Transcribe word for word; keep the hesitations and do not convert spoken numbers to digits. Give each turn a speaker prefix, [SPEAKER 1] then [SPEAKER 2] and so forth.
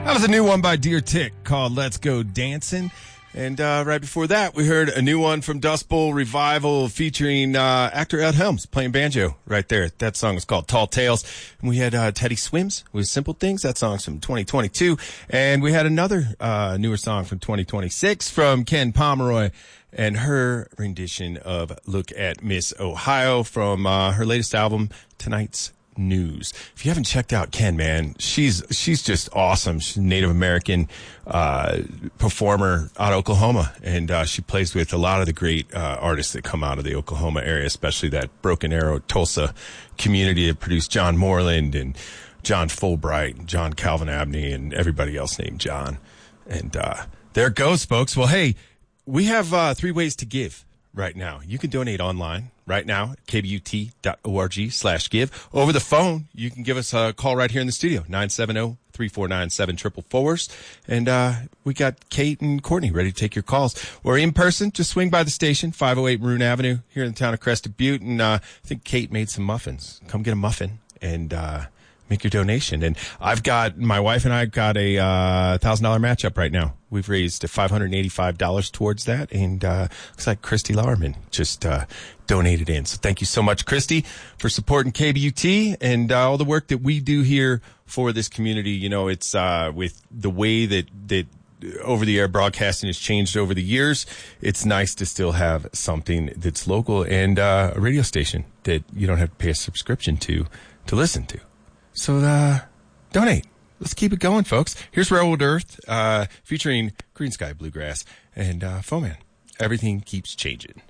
[SPEAKER 1] That was a new one by Deer Tick called Let's Go Dancing. And uh, right before that, we heard a new one from Dust Bowl Revival featuring uh, actor Ed Helms playing banjo right there. That song is called Tall Tales. And we had uh, Teddy Swims with Simple Things. That song's from twenty twenty-two. And we had another uh, newer song from twenty twenty-six from Ken Pomeroy and her rendition of Look at Miss Ohio from uh, her latest album, Tonight's News. If you haven't checked out Ken, man, she's she's just awesome. She's a Native American uh, performer out of Oklahoma, and uh, she plays with a lot of the great uh, artists that come out of the Oklahoma area, especially that Broken Arrow, Tulsa community that produced John Moreland and John Fulbright, and John Calvin Abney, and everybody else named John. And uh, there it goes, folks. Well, hey, we have uh, three ways to give right now. You can donate online right now at k b u t dot org slash give. Over the phone, you can give us a call right here in the studio, nine seven zero, three four nine, seven four four four. And uh we got Kate and Courtney ready to take your calls. Or in person, just swing by the station, five oh eight Maroon Avenue here in the town of Crested Butte. And uh I think Kate made some muffins. Come get a muffin and uh make your donation. And I've got, my wife and I got a uh, one thousand dollars match up right now. We've raised five hundred eighty-five dollars towards that. And uh looks like Christy Lauerman just uh donated in. So thank you so much, Christy, for supporting K B U T and uh, all the work that we do here for this community. You know, it's uh with the way that, that over-the-air broadcasting has changed over the years, it's nice to still have something that's local and uh a radio station that you don't have to pay a subscription to to listen to. So, uh, donate. Let's keep it going, folks. Here's Railroad Earth, uh, featuring Green Sky Bluegrass and, uh, Foeman. Everything keeps changing.